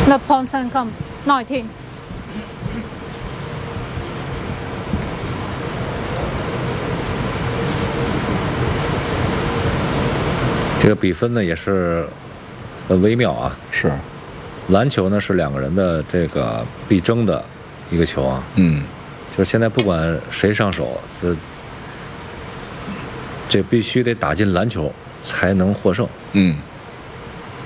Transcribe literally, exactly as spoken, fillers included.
The points and come nineteen。 这个比分呢也是很微妙啊。 是， 篮球呢是两个人的这个必争的一个球啊。 嗯， 就是现在不管谁上手，这这必须得打进篮球才能获胜。 嗯。